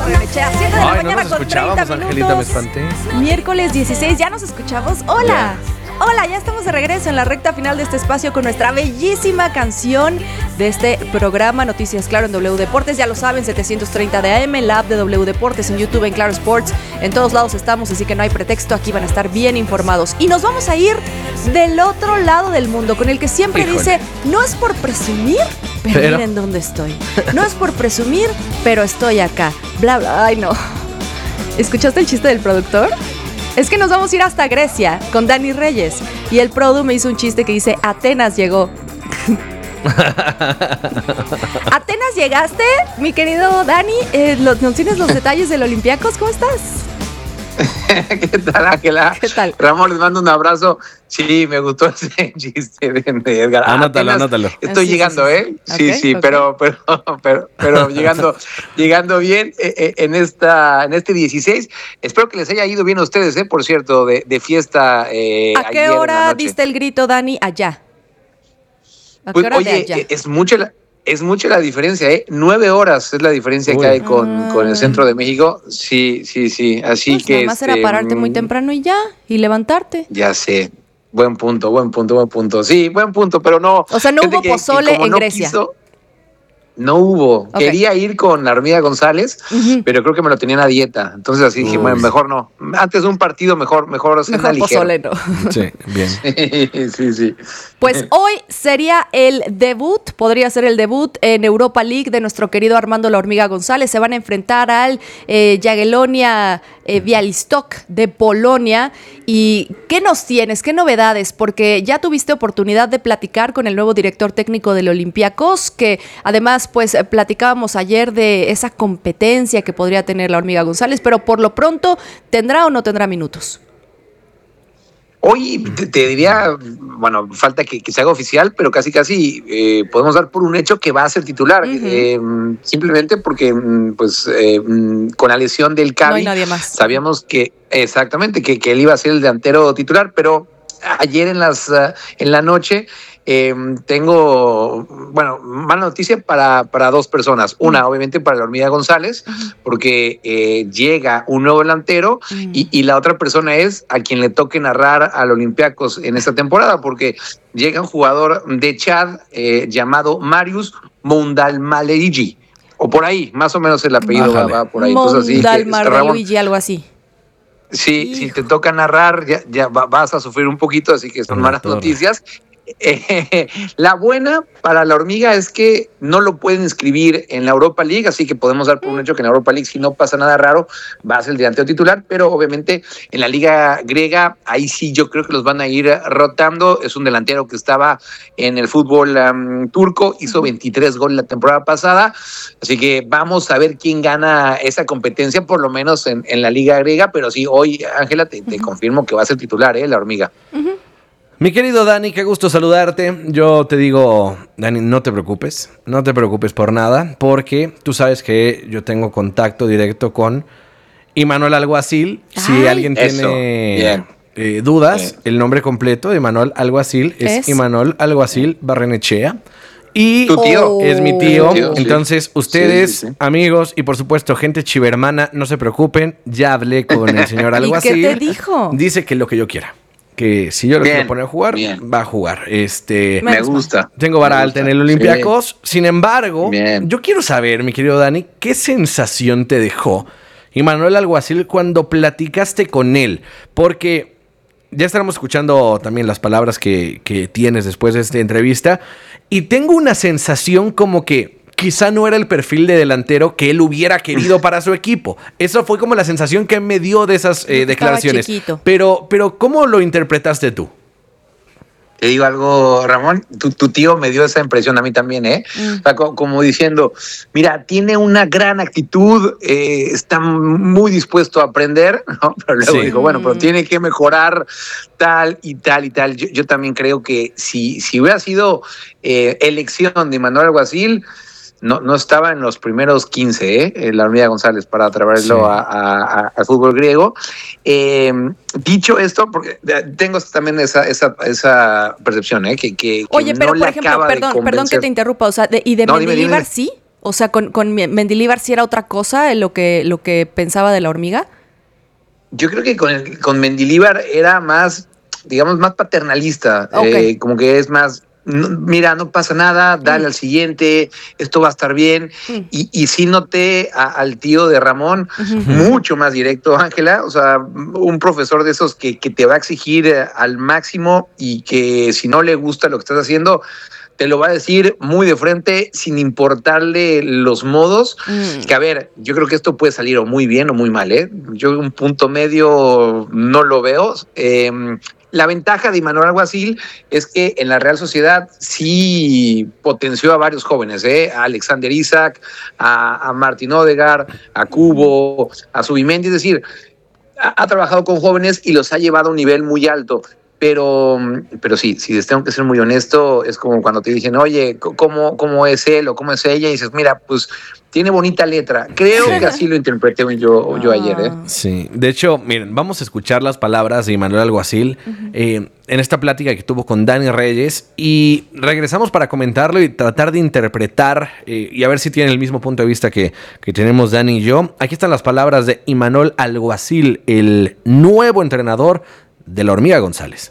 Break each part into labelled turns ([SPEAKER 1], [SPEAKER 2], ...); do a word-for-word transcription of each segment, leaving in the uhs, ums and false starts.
[SPEAKER 1] Barrenechea, siete de la
[SPEAKER 2] Ay,
[SPEAKER 1] mañana
[SPEAKER 2] no nos
[SPEAKER 1] con treinta
[SPEAKER 2] escuchábamos,
[SPEAKER 1] minutos.
[SPEAKER 2] Angelita, me espanté.
[SPEAKER 1] Miércoles dieciséis, ¿ya nos escuchamos? Hola. Hola, ya estamos de regreso en la recta final de este espacio con nuestra bellísima canción de este programa Noticias Claro en W Deportes. Ya lo saben, setecientos treinta de A M, en la app de W Deportes, en YouTube, en Claro Sports. En todos lados estamos, así que no hay pretexto. Aquí van a estar bien informados. Y nos vamos a ir del otro lado del mundo, con el que siempre
[SPEAKER 2] Híjole.
[SPEAKER 1] dice, no es por presumir, pero,
[SPEAKER 2] Pero-
[SPEAKER 1] miren dónde estoy. No es por presumir, pero estoy acá. Bla, bla, ay no. ¿Escuchaste el chiste del productor? Es que nos vamos a ir hasta Grecia con Dani Reyes. Y el produ me hizo un chiste que dice, Atenas llegó. ¿Atenas llegaste, mi querido Dani? Eh, ¿Nos tienes los detalles del Olympiacos? ¿Cómo estás?
[SPEAKER 3] ¿Qué tal, Ángela?
[SPEAKER 1] ¿Qué tal?
[SPEAKER 3] Ramón, les mando un abrazo. Sí, me gustó ese chiste de de Edgar.
[SPEAKER 2] Anótalo,
[SPEAKER 3] Apenas
[SPEAKER 2] anótalo.
[SPEAKER 3] Estoy
[SPEAKER 1] Ah, sí,
[SPEAKER 3] llegando,
[SPEAKER 1] sí, sí,
[SPEAKER 3] ¿eh?
[SPEAKER 1] sí.
[SPEAKER 3] Sí,
[SPEAKER 1] Ok,
[SPEAKER 3] sí,
[SPEAKER 1] ok.
[SPEAKER 3] pero, pero, pero, pero llegando, llegando bien eh, eh, en esta, en este dieciséis. Espero que les haya ido bien a ustedes, ¿eh? Por cierto, de, de fiesta. Eh,
[SPEAKER 1] ¿A qué
[SPEAKER 3] ayer en la
[SPEAKER 1] hora
[SPEAKER 3] noche.
[SPEAKER 1] diste el grito, Dani? Allá. ¿A qué
[SPEAKER 3] Pues,
[SPEAKER 1] hora de
[SPEAKER 3] oye,
[SPEAKER 1] allá?
[SPEAKER 3] eh, es mucha la, es mucha la diferencia, ¿eh? Nueve horas es la diferencia
[SPEAKER 2] Uy.
[SPEAKER 3] que hay con,
[SPEAKER 1] Ah.
[SPEAKER 3] con el centro de México. Sí, sí, sí. Así
[SPEAKER 1] Pues
[SPEAKER 3] que.
[SPEAKER 1] nada más era
[SPEAKER 3] este,
[SPEAKER 1] pararte muy
[SPEAKER 3] mm,
[SPEAKER 1] temprano y ya, y levantarte.
[SPEAKER 3] Ya sé. Buen punto, buen punto, buen punto. Sí, buen punto, pero no.
[SPEAKER 1] O sea, no
[SPEAKER 3] Fíjate
[SPEAKER 1] hubo
[SPEAKER 3] que- que
[SPEAKER 1] pozole
[SPEAKER 3] como
[SPEAKER 1] en
[SPEAKER 3] no
[SPEAKER 1] Grecia.
[SPEAKER 3] quiso, no hubo.
[SPEAKER 1] Ok.
[SPEAKER 3] Quería ir con la hormiga González,
[SPEAKER 1] Ujú.
[SPEAKER 3] pero creo que me lo tenían a dieta. Entonces así dije,
[SPEAKER 2] Uy.
[SPEAKER 3] bueno, mejor no. Antes de un partido, mejor, mejor cena
[SPEAKER 1] Mejor
[SPEAKER 3] ligero.
[SPEAKER 1] pozole, ¿no?
[SPEAKER 2] Sí, bien.
[SPEAKER 3] sí, sí.
[SPEAKER 1] Pues hoy sería el debut, podría ser el debut en Europa League de nuestro querido Armando La Hormiga González. Se van a enfrentar al eh, Jagiellonia eh, Białystok de Polonia. ¿Y qué nos tienes? ¿Qué novedades? Porque ya tuviste oportunidad de platicar con el nuevo director técnico del Olympiacos, que además pues eh, platicábamos ayer de esa competencia que podría tener La Hormiga González, pero por lo pronto, ¿tendrá o no tendrá minutos?
[SPEAKER 3] Hoy te, te diría, bueno, falta que, que se haga oficial, pero casi casi eh, podemos dar por un hecho que va a ser titular.
[SPEAKER 1] Ujú.
[SPEAKER 3] eh, simplemente porque, mm, pues, eh, mm, con la lesión del
[SPEAKER 1] No hay
[SPEAKER 3] Cavi,
[SPEAKER 1] nadie más.
[SPEAKER 3] sabíamos que, exactamente, que, que él iba a ser el delantero titular, pero ayer en, las, uh, en la noche eh, tengo, bueno, mala noticia para, para dos personas. Una,
[SPEAKER 1] Mm.
[SPEAKER 3] obviamente, para la Hormiga González,
[SPEAKER 1] Ujú.
[SPEAKER 3] porque eh, llega un nuevo delantero
[SPEAKER 1] Mm.
[SPEAKER 3] y, y la otra persona es a quien le toque narrar al Olympiacos en esta temporada, porque llega un jugador de Chad eh, llamado Marius Moundalmalegi, o por ahí, más o menos el apellido va,
[SPEAKER 2] Bájale.
[SPEAKER 3] va por ahí. Entonces, así que,
[SPEAKER 1] Mondalmar
[SPEAKER 3] Ramón,
[SPEAKER 1] Luigi, algo así.
[SPEAKER 3] Sí,
[SPEAKER 1] Hijo.
[SPEAKER 3] si te toca narrar, ya, ya va- vas a sufrir un poquito, así que son
[SPEAKER 2] En la
[SPEAKER 3] malas
[SPEAKER 2] torre.
[SPEAKER 3] noticias. Eh, la buena para la hormiga es que no lo pueden inscribir en la Europa League, así que podemos dar por un hecho que en la Europa League, si no pasa nada raro, va a ser el delantero titular, pero obviamente en la Liga Griega, ahí sí yo creo que los van a ir rotando. Es un delantero que estaba en el fútbol um, turco, hizo veintitrés goles la temporada pasada, así que vamos a ver quién gana esa competencia, por lo menos en, en la Liga Griega, pero sí, hoy, Ángela, te, te confirmo que va a ser titular, ¿eh? La hormiga.
[SPEAKER 2] Mi querido Dani, qué gusto saludarte. Yo te digo, Dani, no te preocupes, no te preocupes por nada, porque tú sabes que yo tengo contacto directo con Imanol Alguacil. Si
[SPEAKER 1] Ay.
[SPEAKER 2] alguien
[SPEAKER 3] Eso,
[SPEAKER 2] tiene
[SPEAKER 3] bien.
[SPEAKER 2] eh, dudas,
[SPEAKER 3] Bien.
[SPEAKER 2] el nombre completo de Imanol Alguacil es,
[SPEAKER 1] Es.
[SPEAKER 2] Imanol Alguacil Barrenechea. Y
[SPEAKER 3] Tu tío.
[SPEAKER 2] es mi tío.
[SPEAKER 3] Tu tío, sí.
[SPEAKER 2] Entonces, ustedes,
[SPEAKER 3] Sí, sí, sí.
[SPEAKER 2] amigos y por supuesto gente chivermana, no se preocupen. Ya hablé con el señor
[SPEAKER 1] ¿Y
[SPEAKER 2] Alguacil.
[SPEAKER 1] qué te dijo?
[SPEAKER 2] Dice que lo que yo quiera. Que si yo lo
[SPEAKER 3] Bien,
[SPEAKER 2] quiero poner a jugar,
[SPEAKER 3] bien.
[SPEAKER 2] va a jugar. Este,
[SPEAKER 1] Me-
[SPEAKER 3] Me
[SPEAKER 1] Menos mal.
[SPEAKER 3] gusta.
[SPEAKER 2] tengo vara
[SPEAKER 3] Me
[SPEAKER 2] alta en
[SPEAKER 3] gusta.
[SPEAKER 2] el Olympiacos. Sin embargo,
[SPEAKER 3] Bien.
[SPEAKER 2] yo quiero saber, mi querido Dani, ¿qué sensación te dejó Imanol Alguacil cuando platicaste con él? Porque ya estaremos escuchando también las palabras que, que tienes después de esta entrevista. Y tengo una sensación como que quizá no era el perfil de delantero que él hubiera querido para su equipo. Eso fue como la sensación que me dio de esas eh,
[SPEAKER 1] Estaba
[SPEAKER 2] declaraciones.
[SPEAKER 1] chiquito.
[SPEAKER 2] Pero, pero, ¿cómo lo interpretaste tú?
[SPEAKER 3] Te digo algo, Ramón, tu, tu tío me dio esa impresión a mí también, ¿eh?
[SPEAKER 1] Mm.
[SPEAKER 3] O sea, co- como diciendo, mira, tiene una gran actitud, eh, está muy dispuesto a aprender, ¿no? Pero luego
[SPEAKER 2] Sí.
[SPEAKER 3] dijo, bueno, pero
[SPEAKER 1] Mm.
[SPEAKER 3] tiene que mejorar tal y tal y tal. Yo, yo también creo que si, si hubiera sido eh, elección de Manuel Alguacil, no, no estaba en los primeros quince, ¿eh? Eh, la Hormiga González, para traerlo
[SPEAKER 2] Sí.
[SPEAKER 3] a- a- a- al fútbol griego. Eh, dicho esto, porque eh, tengo también esa, esa, esa percepción, ¿eh? Que, que, que
[SPEAKER 1] Oye, pero
[SPEAKER 3] no
[SPEAKER 1] por
[SPEAKER 3] le
[SPEAKER 1] ejemplo,
[SPEAKER 3] acaba de
[SPEAKER 1] perdón, perdón que
[SPEAKER 3] convencer.
[SPEAKER 1] te interrumpa, o sea, de- ¿y de
[SPEAKER 3] No, dime,
[SPEAKER 1] Mendilibar
[SPEAKER 3] dime.
[SPEAKER 1] sí? O sea, con, con Mendilibar sí era otra cosa lo que, lo que pensaba de la hormiga.
[SPEAKER 3] Yo creo que con, el, con Mendilibar era más, digamos, más paternalista,
[SPEAKER 1] Okay.
[SPEAKER 3] eh, como que es más, no, mira, no pasa nada, dale mm. al siguiente, esto va a estar bien. Mm. Y, y sí noté a, al tío de Ramón uh-huh. mucho más directo, Ángela, o sea, un profesor de esos que, que te va a exigir al máximo y que si no le gusta lo que estás haciendo, te lo va a decir muy de frente, sin importarle los modos. Mm. Que a ver, yo creo que esto puede salir o muy bien o muy mal, ¿eh? Yo un punto medio no lo veo. Eh, la ventaja de Imanol Alguacil es que en la Real Sociedad sí potenció a varios jóvenes, ¿eh? A Alexander Isak, a, a Martín Odegaard, a Cubo, a Zubimendi, es decir, ha, ha trabajado con jóvenes y los ha llevado a un nivel muy alto. Pero, pero sí, si les tengo que ser muy honesto, es como cuando te dicen, oye, ¿cómo, cómo es él o cómo es ella? Y dices, mira, pues tiene bonita letra. Creo sí. que así lo interpreté yo, yo ayer. ¿eh?
[SPEAKER 2] Sí, de hecho, miren, vamos a escuchar las palabras de Imanol Alguacil uh-huh. eh, en esta plática que tuvo con Dani Reyes y regresamos para comentarlo y tratar de interpretar eh, y a ver si tienen el mismo punto de vista que, que tenemos Dani y yo. Aquí están las palabras de Imanol Alguacil, el nuevo entrenador de la Hormiga González.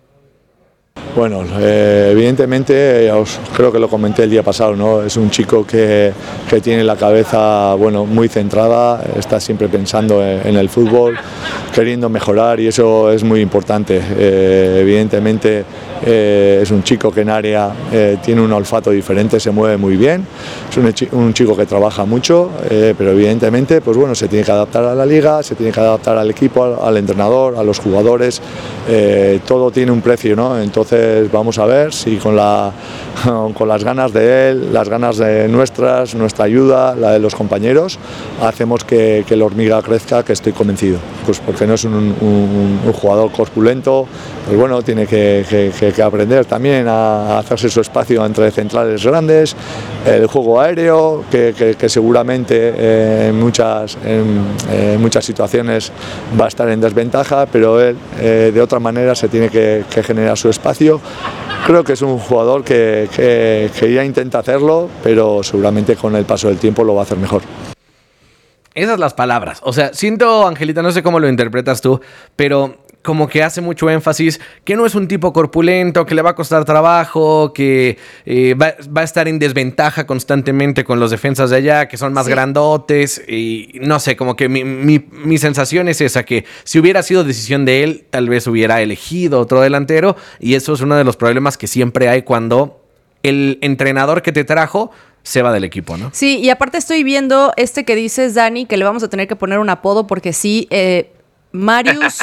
[SPEAKER 4] Bueno, eh, evidentemente, os, creo que lo comenté el día pasado, ¿no? Es un chico que, que tiene la cabeza, bueno, muy centrada, está siempre pensando en, en el fútbol, queriendo mejorar y eso es muy importante. Eh, evidentemente eh, es un chico que en área eh, tiene un olfato diferente, se mueve muy bien, es un, un chico que trabaja mucho, eh, pero evidentemente, pues bueno, se tiene que adaptar a la liga, se tiene que adaptar al equipo, al, al entrenador, a los jugadores, eh, todo tiene un precio, ¿no? Entonces vamos a ver si con, la, con las ganas de él, las ganas de nuestras, nuestra ayuda, la de los compañeros, hacemos que, que la hormiga crezca, que estoy convencido. Pues porque no es un, un, un jugador corpulento, pues bueno, tiene que, que, que aprender también a hacerse su espacio entre centrales grandes, el juego aéreo, que, que, que seguramente eh, en, muchas, en, en muchas situaciones va a estar en desventaja, pero él eh, de otra manera se tiene que, que generar su espacio. Creo que es un jugador que, que, que ya intenta hacerlo, pero seguramente con el paso del tiempo lo va a hacer mejor.
[SPEAKER 2] Esas las palabras. O sea, siento, Angelita, no sé cómo lo interpretas tú, pero como que hace mucho énfasis que no es un tipo corpulento, que le va a costar trabajo, que eh, va, va a estar en desventaja constantemente con los defensas de allá, que son más sí. grandotes, y no sé, como que mi, mi, mi sensación es esa, que si hubiera sido decisión de él, tal vez hubiera elegido otro delantero, y eso es uno de los problemas que siempre hay cuando el entrenador que te trajo se va del equipo, ¿no?
[SPEAKER 1] Sí, y aparte estoy viendo este que dices, Dani, que le vamos a tener que poner un apodo porque sí, eh, Marius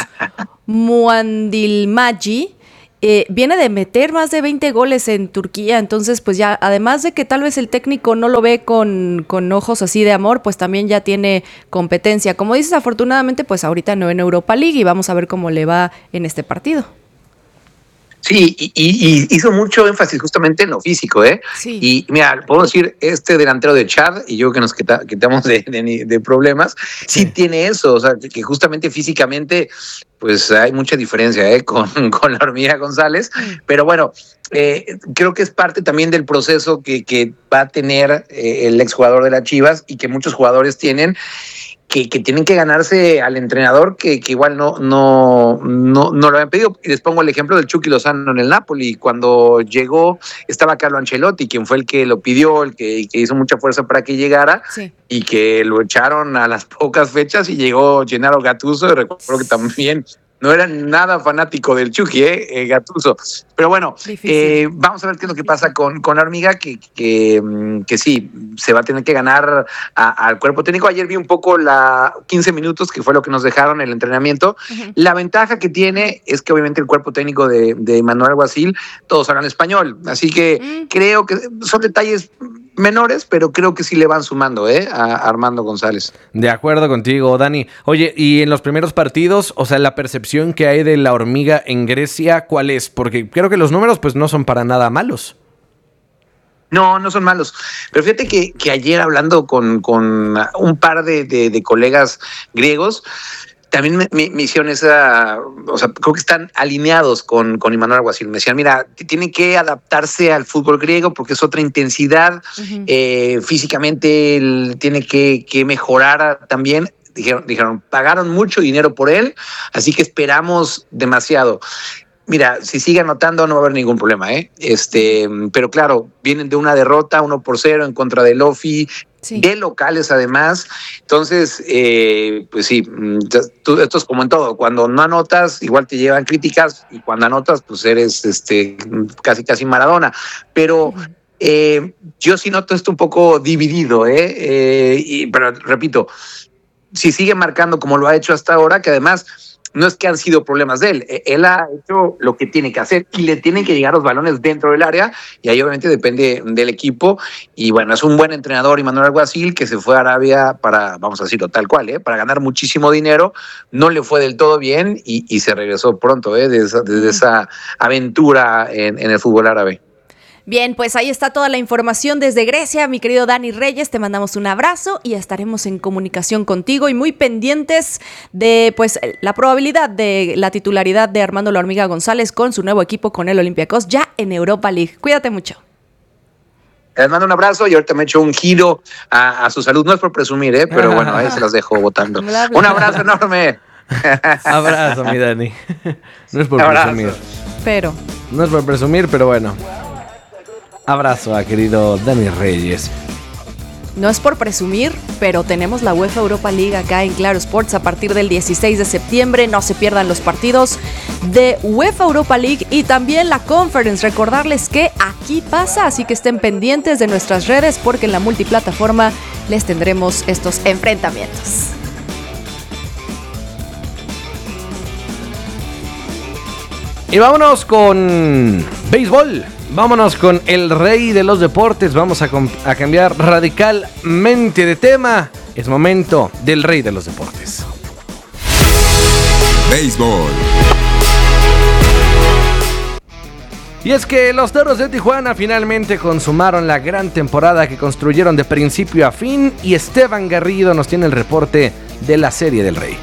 [SPEAKER 1] Muandilmaji eh, viene de meter más de veinte goles en Turquía, entonces pues ya, además de que tal vez el técnico no lo ve con, con ojos así de amor, pues también ya tiene competencia. Como dices, afortunadamente pues ahorita no en Europa League y vamos a ver cómo le va en este partido.
[SPEAKER 3] Sí, y, y, y hizo mucho énfasis justamente en lo físico, ¿eh? Sí. Y mira, puedo decir, este delantero de Chad, y yo que nos quita, quitamos de, de, de problemas, sí. sí tiene eso, o sea, que justamente físicamente, pues hay mucha diferencia, ¿eh? Con, con la Hormiga González, pero bueno, eh, creo que es parte también del proceso que, que va a tener eh, el exjugador de las Chivas y que muchos jugadores tienen, Que, que tienen que ganarse al entrenador que, que igual no, no, no, no lo habían pedido. Y les pongo el ejemplo del Chucky Lozano en el Napoli. Cuando llegó estaba Carlo Ancelotti, quien fue el que lo pidió, el que, que hizo mucha fuerza para que llegara, sí. y que lo echaron a las pocas fechas y llegó Gennaro Gattuso. Y recuerdo que también no era nada fanático del Chucky, ¿eh? eh Gattuso. Pero bueno, eh, vamos a ver qué es lo que pasa con, con la Hormiga, que, que, que sí, se va a tener que ganar a, al cuerpo técnico. Ayer vi un poco la quince minutos, que fue lo que nos dejaron el entrenamiento. Uh-huh. La ventaja que tiene es que obviamente el cuerpo técnico de, de Imanol Alguacil, todos hablan español. Así que uh-huh. creo que son detalles menores, pero creo que sí le van sumando, ¿eh? A Armando González.
[SPEAKER 2] De acuerdo contigo, Dani. Oye, y en los primeros partidos, o sea, la percepción que hay de la Hormiga en Grecia, ¿cuál es? Porque creo que los números pues no son para nada malos.
[SPEAKER 3] No, no son malos. Pero fíjate que, que ayer hablando con, con un par de, de, de colegas griegos, también me, me, me hicieron esa, o sea, creo que están alineados con, con Imanol Alguacil. Me decían, mira, tiene que adaptarse al fútbol griego porque es otra intensidad, uh-huh. eh, físicamente él tiene que, que mejorar también. Dijeron, dijeron, pagaron mucho dinero por él, así que esperamos demasiado. Mira, si sigue anotando no va a haber ningún problema, ¿eh? Este, pero claro, vienen de una derrota, uno por cero en contra del Lofi, sí. de locales además. Entonces, eh, pues sí, tú, esto es como en todo. Cuando no anotas, igual te llevan críticas, y cuando anotas, pues eres este, casi casi Maradona. Pero eh, yo sí noto esto un poco dividido, ¿eh? eh y, pero repito, si sigue marcando como lo ha hecho hasta ahora, que además no es que han sido problemas de él, él ha hecho lo que tiene que hacer y le tienen que llegar los balones dentro del área, y ahí obviamente depende del equipo. Y bueno, es un buen entrenador Imanol Alguacil, que se fue a Arabia para, vamos a decirlo tal cual, ¿eh? para ganar muchísimo dinero. No le fue del todo bien y, y se regresó pronto ¿eh? de, esa, de esa aventura en, en el fútbol árabe.
[SPEAKER 1] Bien, pues ahí está toda la información desde Grecia, mi querido Dani Reyes, te mandamos un abrazo y estaremos en comunicación contigo y muy pendientes de pues la probabilidad de la titularidad de Armando La Hormiga González con su nuevo equipo, con el Olympiacos, ya en Europa League. Cuídate mucho.
[SPEAKER 3] Les mando un abrazo y ahorita me echo un giro a, a su salud, no es por presumir, ¿eh? pero bueno, ahí se las dejo votando. Un abrazo enorme.
[SPEAKER 2] Abrazo, mi Dani. No es por
[SPEAKER 3] abrazo.
[SPEAKER 2] presumir.
[SPEAKER 1] Pero.
[SPEAKER 2] No es por presumir, pero bueno. Abrazo a querido Dani Reyes.
[SPEAKER 1] No es por presumir, pero tenemos la UEFA Europa League acá en Claro Sports a partir del dieciséis de septiembre. No se pierdan los partidos de UEFA Europa League y también la Conference. Recordarles que aquí pasa, así que estén pendientes de nuestras redes porque en la multiplataforma les tendremos estos enfrentamientos.
[SPEAKER 2] Y vámonos con béisbol. Vámonos con el rey de los deportes. Vamos a, com- a cambiar radicalmente de tema. Es momento del rey de los deportes.
[SPEAKER 5] Béisbol.
[SPEAKER 2] Y es que los Toros de Tijuana finalmente consumaron la gran temporada que construyeron de principio a fin. Y Esteban Garrido nos tiene el reporte de la Serie del Rey.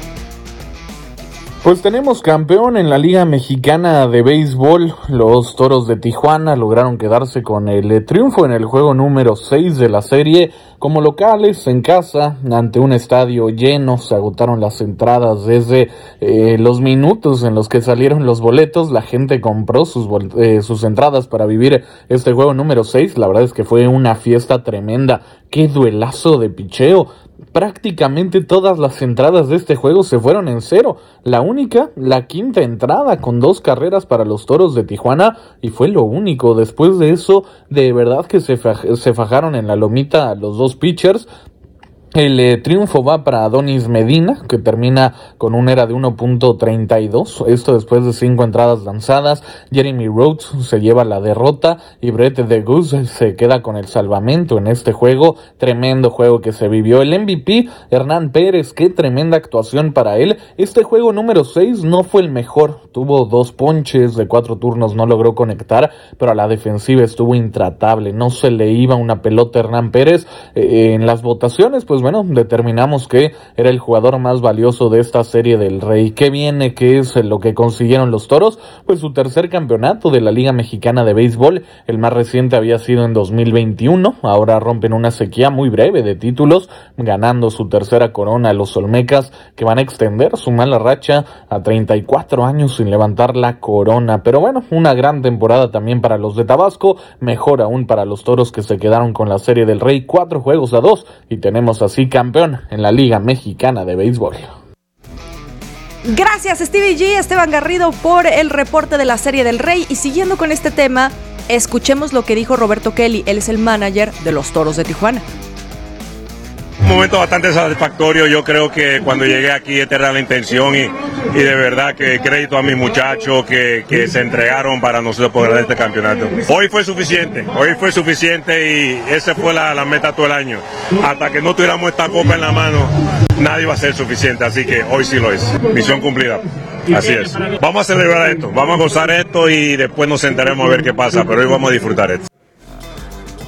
[SPEAKER 6] Pues tenemos campeón en la Liga Mexicana de Béisbol. Los Toros de Tijuana lograron quedarse con el triunfo en el juego número seis de la serie. Como locales, en casa, ante un estadio lleno, se agotaron las entradas desde eh, los minutos en los que salieron los boletos. La gente compró sus, bol- eh, sus entradas para vivir este juego número seis. La verdad es que fue una fiesta tremenda. ¡Qué duelazo de picheo! Prácticamente todas las entradas de este juego se fueron en cero. La única, la quinta entrada con dos carreras para los Toros de Tijuana, y fue lo único. Después de eso, de verdad que se, faj- se fajaron en la lomita los dos pitchers. El eh, triunfo va para Adonis Medina, que termina con un era de uno punto treinta y dos. Esto después de cinco entradas lanzadas. Jeremy Rhodes se lleva la derrota y Brett DeGusse se queda con el salvamento en este juego. Tremendo juego que se vivió. El M V P, Hernán Pérez, qué tremenda actuación para él. Este juego número seis no fue el mejor. Tuvo dos ponches de cuatro turnos, no logró conectar, pero a la defensiva estuvo intratable. No se le iba una pelota a Hernán Pérez. Eh, en las votaciones, pues bueno, determinamos que era el jugador más valioso de esta Serie del Rey. ¿Qué viene? ¿Qué es lo que consiguieron los Toros? Pues su tercer campeonato de la Liga Mexicana de Béisbol. El más reciente había sido en dos mil veintiuno. Ahora rompen una sequía muy breve de títulos, ganando su tercera corona a los Olmecas, que van a extender su mala racha a treinta y cuatro años sin levantar la corona. Pero bueno, una gran temporada también para los de Tabasco, mejor aún para los Toros, que se quedaron con la Serie del Rey cuatro juegos a dos, y tenemos así campeón en la Liga Mexicana de Béisbol.
[SPEAKER 1] Gracias Stevie G, Esteban Garrido, por el reporte de la Serie del Rey. Y siguiendo con este tema, escuchemos lo que dijo Roberto Kelly. Él es el manager de los Toros de Tijuana.
[SPEAKER 7] Un momento bastante satisfactorio. Yo creo que cuando llegué aquí esta era la intención, y, y de verdad que crédito a mis muchachos que, que se entregaron para nosotros poder ganar este campeonato. Hoy fue suficiente, hoy fue suficiente y esa fue la, la meta todo el año. Hasta que no tuviéramos esta copa en la mano, nadie va a ser suficiente, así que hoy sí lo es. Misión cumplida. Así es. Vamos a celebrar esto, vamos a gozar esto y después nos sentaremos a ver qué pasa, pero hoy vamos a disfrutar esto.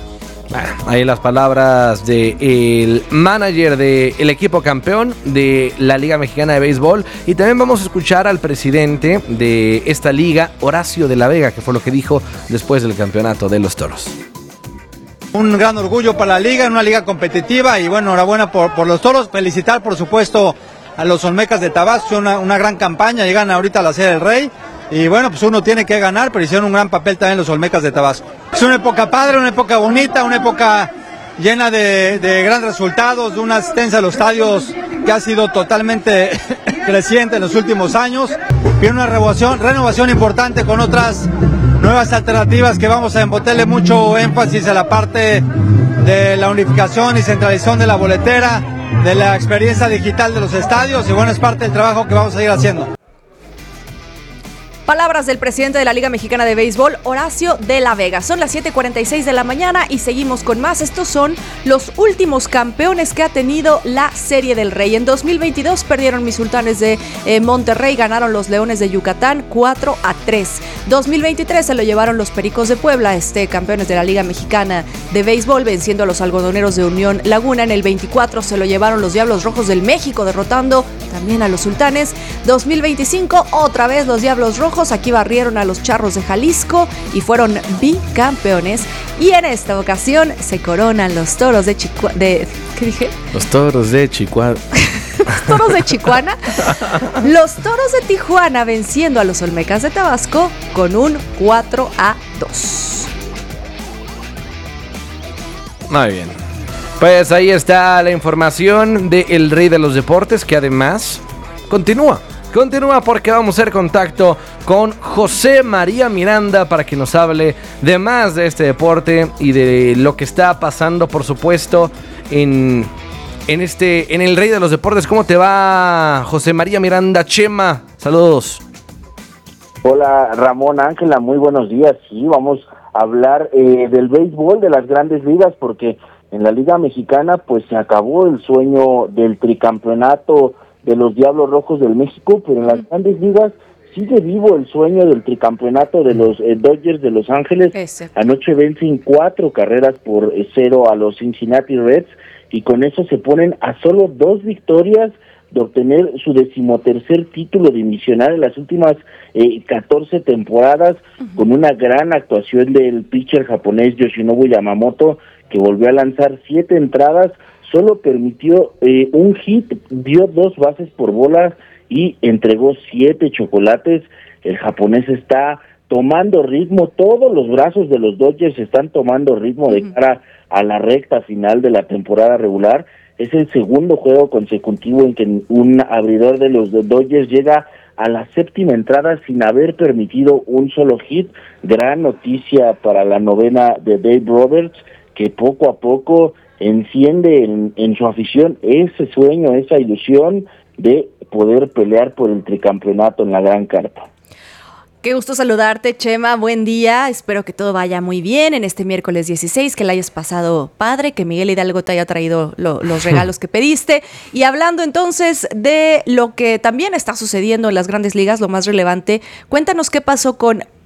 [SPEAKER 2] Bueno, ahí las palabras del manager del equipo campeón de la Liga Mexicana de Béisbol. Y también vamos a escuchar al presidente de esta liga, Horacio de la Vega, que fue lo que dijo después del campeonato de los Toros.
[SPEAKER 5] Un gran orgullo para la liga, una liga competitiva y bueno, enhorabuena por, por los Toros. Felicitar por supuesto a los Olmecas de Tabasco, una, una gran campaña, llegan ahorita a la Serie del Rey y bueno, pues uno tiene que ganar, pero hicieron un gran papel también los Olmecas de Tabasco. Es una época padre, una época bonita, una época llena de, de grandes resultados, de una asistencia a los estadios que ha sido totalmente creciente en los últimos años. Viene una renovación, renovación importante con otras nuevas alternativas que vamos a embotarle mucho énfasis a la parte de la unificación y centralización de la boletera, de la experiencia digital de los estadios y bueno, es parte del trabajo que vamos a ir haciendo.
[SPEAKER 1] Palabras del presidente de la Liga Mexicana de Béisbol, Horacio de la Vega. Son las siete cuarenta y seis de la mañana y seguimos con más. Estos son los últimos campeones que ha tenido la Serie del Rey. En dos mil veintidós perdieron mis Sultanes de eh, Monterrey, ganaron los Leones de Yucatán cuatro a tres. dos mil veintitrés se lo llevaron los Pericos de Puebla, este campeones de la Liga Mexicana de Béisbol, venciendo a los Algodoneros de Unión Laguna. En el veinticuatro se lo llevaron los Diablos Rojos del México, derrotando también a los Sultanes. dos mil veinticinco, otra vez los Diablos Rojos. Aquí barrieron a los Charros de Jalisco y fueron bicampeones. Y en esta ocasión se coronan los Toros de Chihuahua. De, ¿Qué dije?
[SPEAKER 2] Los Toros de Chihuahua.
[SPEAKER 1] Los Toros de Chihuahua. Los Toros de Tijuana venciendo a los Olmecas de Tabasco con un cuatro a dos.
[SPEAKER 2] Muy bien. Pues ahí está la información del Rey de los Deportes, que además continúa. Continúa porque vamos a hacer contacto con José María Miranda para que nos hable de más de este deporte y de lo que está pasando, por supuesto, en, en, este, en el Rey de los Deportes. ¿Cómo te va, José María Miranda? Chema, saludos.
[SPEAKER 8] Hola, Ramón, Ángela, muy buenos días. Sí, vamos a hablar eh, del béisbol, de las grandes ligas, porque en la Liga Mexicana pues se acabó el sueño del tricampeonato de los Diablos Rojos del México, pero en las grandes ligas sigue vivo el sueño del tricampeonato de los eh, Dodgers de Los Ángeles. Ese. Anoche vencen cuatro carreras por eh, cero a los Cincinnati Reds y con eso se ponen a solo dos victorias de obtener su decimotercer título divisional en las últimas eh, catorce temporadas, uh-huh. con una gran actuación del pitcher japonés Yoshinobu Yamamoto, que volvió a lanzar siete entradas, solo permitió eh, un hit, dio dos bases por bola y entregó siete chocolates. El japonés está tomando ritmo, todos los brazos de los Dodgers están tomando ritmo uh-huh. de cara a la recta final de la temporada regular. Es el segundo juego consecutivo en que un abridor de los Dodgers llega a la séptima entrada sin haber permitido un solo hit. Gran noticia para la novena de Dave Roberts, que poco a poco enciende en, en su afición ese sueño, esa ilusión de poder pelear por el tricampeonato en la gran carpa.
[SPEAKER 1] Qué gusto saludarte, Chema, buen día, espero que todo vaya muy bien en este miércoles dieciséis, que la hayas pasado padre, que Miguel Hidalgo te haya traído lo, los regalos que pediste. Y hablando entonces de lo que también está sucediendo en las grandes ligas, lo más relevante, cuéntanos qué pasó con